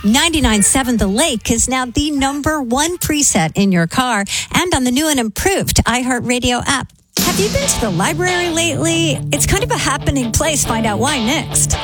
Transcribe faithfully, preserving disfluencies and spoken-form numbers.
ninety-nine point seven The Lake is now the number one preset in your car and on the new and improved iHeartRadio app. Have you been to the library lately? It's kind of a happening place. Find out why next.